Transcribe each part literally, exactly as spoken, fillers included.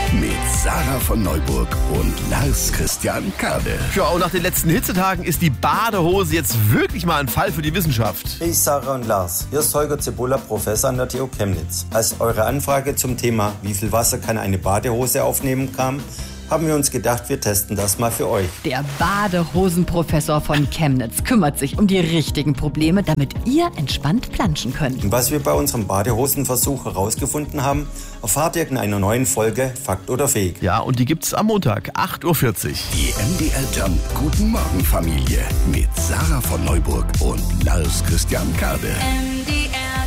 mit Sarah von Neuburg und Lars Christian Kade. Ja, und nach den letzten Hitzetagen ist die Badehose jetzt wirklich mal ein Fall für die Wissenschaft. Hey Sarah und Lars, hier ist Holger Zibulla, Professor an der T U Chemnitz. Als eure Anfrage zum Thema, wie viel Wasser kann eine Badehose aufnehmen, kam, haben wir uns gedacht, wir testen das mal für euch. Der Badehosenprofessor von Chemnitz kümmert sich um die richtigen Probleme, damit ihr entspannt planschen könnt. Und was wir bei unserem Badehosenversuch herausgefunden haben, erfahrt ihr in einer neuen Folge Fakt oder Fake. Ja, und die gibt's am Montag, acht Uhr vierzig. Die M D R Jump Guten Morgen Familie mit Sarah von Neuburg und Lars Christian Kade. M D R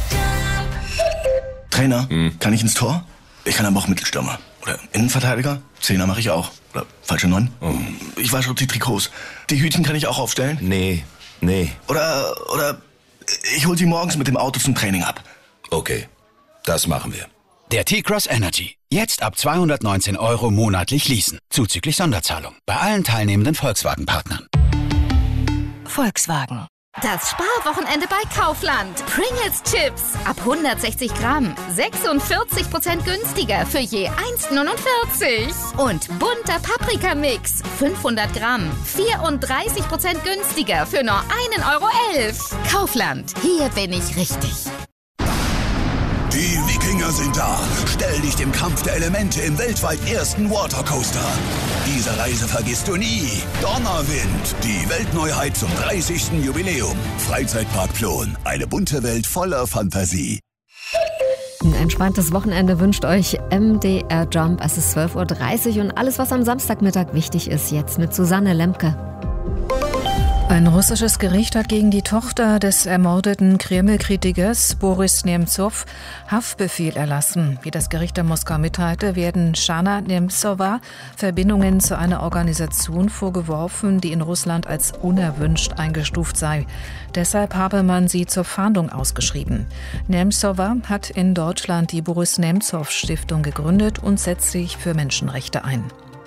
Jump. Trainer, hm. kann ich ins Tor? Ich kann aber auch Mittelstürmer. Oder Innenverteidiger? Zehner mache ich auch. Oder falsche Neun? Oh. Ich wasche die Trikots. Die Hütchen kann ich auch aufstellen? Nee, nee. Oder, oder ich hol sie morgens mit dem Auto zum Training ab. Okay, das machen wir. Der T-Cross Energy. Jetzt ab zweihundertneunzehn Euro monatlich leasen. Zuzüglich Sonderzahlung. Bei allen teilnehmenden Volkswagen-Partnern. Volkswagen. Das Sparwochenende bei Kaufland. Pringles Chips ab hundertsechzig Gramm. sechsundvierzig Prozent günstiger für je eins Komma neunundvierzig. Und bunter Paprikamix. fünfhundert Gramm. vierunddreißig Prozent günstiger für nur ein Euro elf. Kaufland. Hier bin ich richtig. Die Wikinger sind da. Stell dich dem Kampf der Elemente im weltweit ersten Watercoaster. Diese Reise vergisst du nie. Donnerwind, die Weltneuheit zum dreißigsten Jubiläum. Freizeitpark Plon, eine bunte Welt voller Fantasie. Ein entspanntes Wochenende wünscht euch M D R Jump. Es ist zwölf Uhr dreißig und alles, was am Samstagmittag wichtig ist, jetzt mit Susanne Lemke. Ein russisches Gericht hat gegen die Tochter des ermordeten Kreml-Kritikers Boris Nemzow Haftbefehl erlassen. Wie das Gericht in Moskau mitteilte, werden Shana Nemzowa Verbindungen zu einer Organisation vorgeworfen, die in Russland als unerwünscht eingestuft sei. Deshalb habe man sie zur Fahndung ausgeschrieben. Nemzowa hat in Deutschland die Boris-Nemzow-Stiftung gegründet und setzt sich für Menschenrechte ein.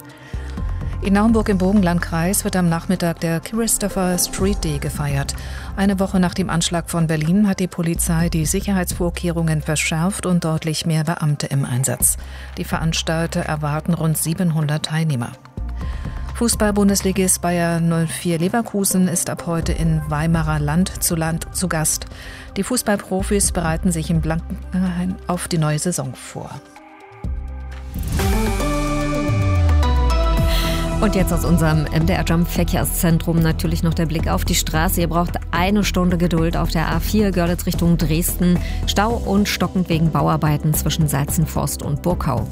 In Naumburg im Burgenlandkreis wird am Nachmittag der Christopher Street Day gefeiert. Eine Woche nach dem Anschlag von Berlin hat die Polizei die Sicherheitsvorkehrungen verschärft und deutlich mehr Beamte im Einsatz. Die Veranstalter erwarten rund siebenhundert Teilnehmer. Fußball-Bundesligist Bayer null vier Leverkusen ist ab heute in Weimarer Land zu Land zu Gast. Die Fußballprofis bereiten sich im Blankenhain auf die neue Saison vor. Und jetzt aus unserem M D R Jump Verkehrszentrum natürlich noch der Blick auf die Straße. Ihr braucht eine Stunde Geduld auf der A vier Görlitz Richtung Dresden. Stau und stockend wegen Bauarbeiten zwischen Salzenforst und Burkau.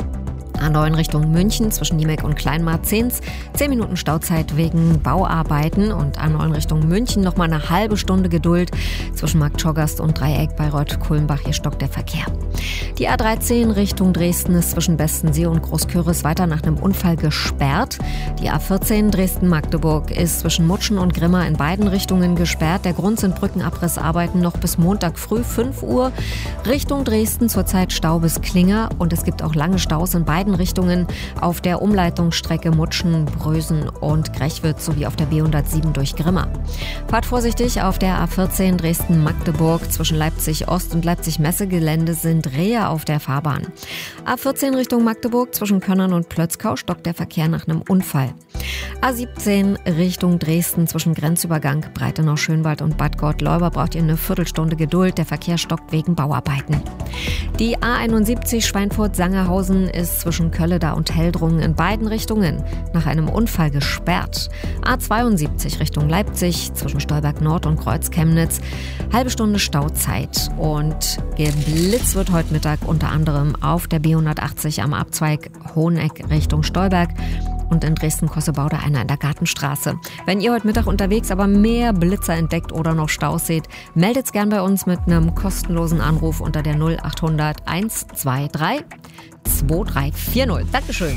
A neun Richtung München zwischen Niemek und Kleinmarzens. zehn Minuten Stauzeit wegen Bauarbeiten. Und A neun Richtung München nochmal eine halbe Stunde Geduld zwischen Marktschorgast und Dreieck bei Reuth-Kulmbach. Hier stockt der Verkehr. Die A dreizehn Richtung Dresden ist zwischen Bestensee und Großküritz weiter nach einem Unfall gesperrt. Die A vierzehn Dresden-Magdeburg ist zwischen Mutschen und Grimma in beiden Richtungen gesperrt. Der Grund sind Brückenabrissarbeiten noch bis Montag früh fünf Uhr. Richtung Dresden zurzeit Stau bis Klinger. Und es gibt auch lange Staus in beiden Richtungen auf der Umleitungsstrecke Mutschen, Brösen und Grechwitz sowie auf der B hundertsieben durch Grimma. Fahrt vorsichtig auf der A vierzehn Dresden-Magdeburg. Zwischen Leipzig-Ost und Leipzig-Messegelände sind Rehe auf der Fahrbahn. A vierzehn Richtung Magdeburg zwischen Könnern und Plötzkau stockt der Verkehr nach einem Unfall. A siebzehn Richtung Dresden zwischen Grenzübergang Breitenau-Schönwald und Bad Gott-Leuba braucht ihr eine Viertelstunde Geduld. Der Verkehr stockt wegen Bauarbeiten. Die A einundsiebzig Schweinfurt-Sangerhausen ist zwischen Kölleda und Heldrungen in beiden Richtungen nach einem Unfall gesperrt. A zweiundsiebzig Richtung Leipzig zwischen Stolberg Nord und Kreuz-Chemnitz. Halbe Stunde Stauzeit. Und geblitzt wird heute Mittag unter anderem auf der B hundertachtzig am Abzweig Hoheneck Richtung Stolberg. Und in Dresden-Kossebaude einer in der Gartenstraße. Wenn ihr heute Mittag unterwegs aber mehr Blitzer entdeckt oder noch Staus seht, meldet's gern bei uns mit einem kostenlosen Anruf unter der null achthundert hundertzweiundzwanzig drei vier null. Dankeschön.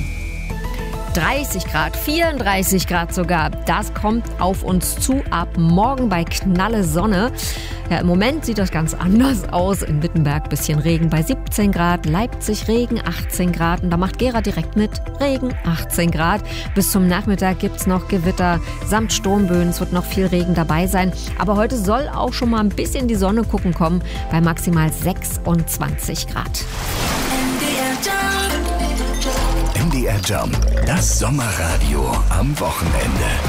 dreißig Grad, vierunddreißig Grad sogar. Das kommt auf uns zu ab morgen bei knalle Sonne. Ja, im Moment sieht das ganz anders aus. In Wittenberg bisschen Regen bei siebzehn Grad, Leipzig Regen achtzehn Grad und da macht Gera direkt mit Regen achtzehn Grad. Bis zum Nachmittag gibt's noch Gewitter samt Sturmböen. Es wird noch viel Regen dabei sein. Aber heute soll auch schon mal ein bisschen die Sonne gucken kommen bei maximal sechsundzwanzig Grad. M D R Jump. Jump, das Sommerradio am Wochenende.